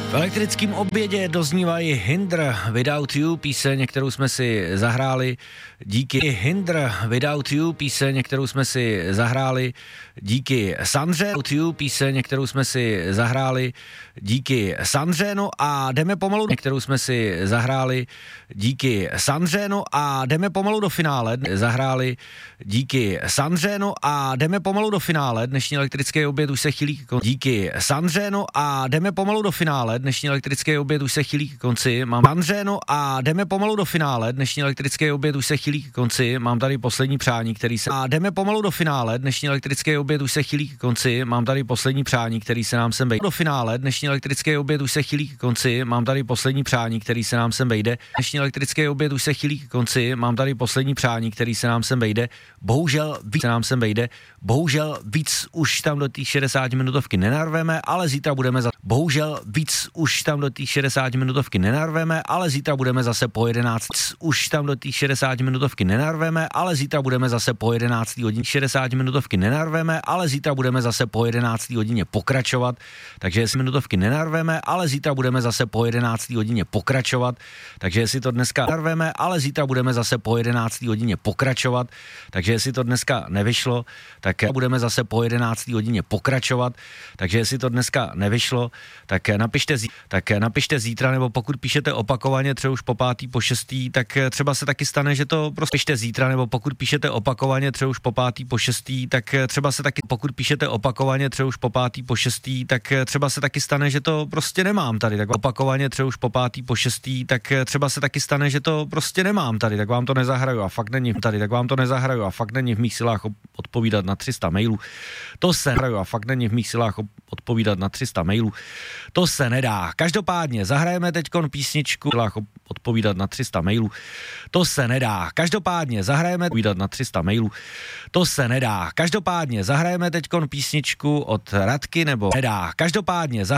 V elektrickém obědě doznívají Hinder Without You, píseň, kterou jsme si zahráli díky Hinder Without You, píseň, kterou jsme si zahráli díky Sandře, píseň, kterou jsme si zahráli díky Sandře, no a jdeme pomalu, kterou jsme si zahráli díky Sandře, no a jdeme pomalu do finále, zahráli díky Sandře, no a jdeme pomalu do finále, dnešní elektrický oběd už se chýlí díky Sandře, no a jdeme pomalu do finále, dnešní elektrický oběd už se chýlí k konci, mám Sandře, no a jdeme pomalu do finále, dnešní elektrický oběd už se chýlí k konci, mám tady poslední přání, který se a jdeme pomalu do finále, dnešní elektrický oběd už se chýlí k konci, mám tady poslední přání, který se nám sem vejde do finále, dnešní elektrický oběd už se chýlí k konci, mám tady poslední přání, který se nám sem vejde, dnešní elektrický oběd už se chýlí k konci, mám tady poslední přání, který se nám sem vejde, bohužel víc se nám sem vejde, bohužel víc už tam do té 60 minutovky nenarveme, ale zítra budeme bohužel víc už tam do té 60 minutovky nenarveme, ale zítra budeme zase po 11. Už tam do té 60 minutovky nenarveme, ale zítra budeme zase po 11. hodině 60 minutovky nenarveme, ale zítra budeme zase po 11. hodině pokračovat. Takže jestli minutovky nenarveme, ale zítra budeme zase po 11. hodině pokračovat. Takže jestli to dneska narveme, ale zítra budeme zase po 11. hodině pokračovat. Takže jestli to dneska nevyšlo, tak budeme zase po 11. hodině pokračovat. Takže jestli to dneska nevyšlo, tak napište zítra, nebo pokud píšete opakovaně, třeba už po 5., po 6., tak třeba se taky stane, že to prostě pište zítra, nebo pokud píšete opakovaně, třeba už po 5., po 6., tak třeba se taky, pokud píšete opakovaně, třeba už po 5., po 6., tak třeba se taky stane, že to prostě nemám tady, tak opakovaně, třeba už po 5., po 6., tak třeba se taky stane, že to prostě nemám tady, tak vám to nezahraju a fakt není tady, tak vám to nezahraju a fakt není v mých silách odpovídat na 300 mailů. To se hraju a fakt není v mých silách odpovídat na 300 mailů. To se nedá. Každopádně zahrajeme teďkon písničku, odpovídat na 300 mailů. To se nedá. Každopádně zahrajeme odpovídat na 300 mailů. To se nedá. Každopádně zahrajeme teďkon písničku od Radky nebo nedá. Každopádně